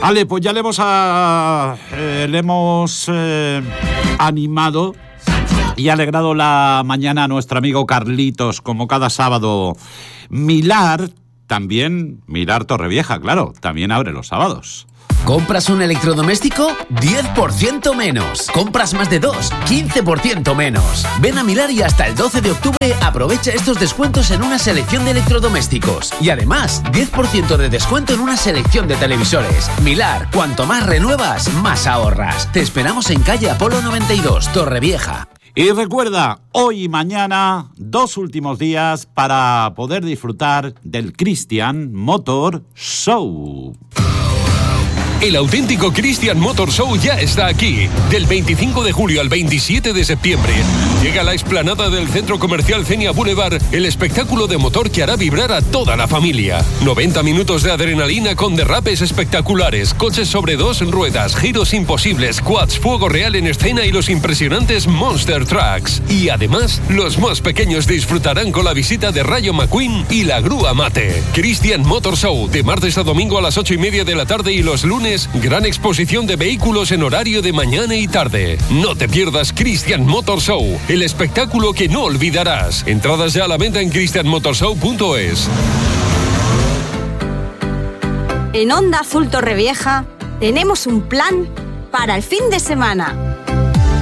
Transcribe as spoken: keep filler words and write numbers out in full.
Vale, pues ya le hemos, a, eh, le hemos eh, animado y alegrado la mañana a nuestro amigo Carlitos, como cada sábado. Milar, también, Milar Torrevieja, claro, también abre los sábados. ¿Compras un electrodoméstico? diez por ciento menos. ¿Compras más de dos? quince por ciento menos. Ven a Milar y hasta el doce de octubre aprovecha estos descuentos en una selección de electrodomésticos. Y además, diez por ciento de descuento en una selección de televisores. Milar, cuanto más renuevas, más ahorras. Te esperamos en calle Apolo noventa y dos, Torrevieja. Y recuerda, hoy y mañana, dos últimos días para poder disfrutar del Christian Motor Show. El auténtico Christian Motor Show ya está aquí. Del veinticinco de julio al veintisiete de septiembre. Llega a la explanada del Centro Comercial Cenia Boulevard el espectáculo de motor que hará vibrar a toda la familia. noventa minutos de adrenalina con derrapes espectaculares, coches sobre dos ruedas, giros imposibles, quads, fuego real en escena y los impresionantes Monster Trucks. Y además, los más pequeños disfrutarán con la visita de Rayo McQueen y la grúa Mate. Christian Motor Show, de martes a domingo a las ocho y media de la tarde y los lunes gran exposición de vehículos en horario de mañana y tarde. No te pierdas Christian Motor Show, el espectáculo que no olvidarás. Entradas ya a la venta en christian motor show punto es. En Onda Azul Torrevieja tenemos un plan para el fin de semana.